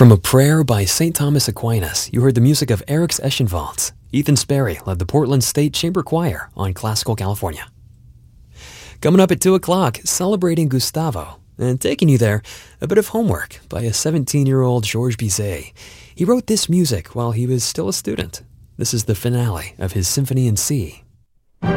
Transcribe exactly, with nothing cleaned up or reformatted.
From A Prayer by Saint Thomas Aquinas, you heard the music of Eric's Eschenwalds. Ethan Sperry led the Portland State Chamber Choir on Classical California. Coming up at two o'clock, celebrating Gustavo, and taking you there, a bit of homework by a seventeen-year-old Georges Bizet. He wrote this music while he was still a student. This is the finale of his Symphony in C.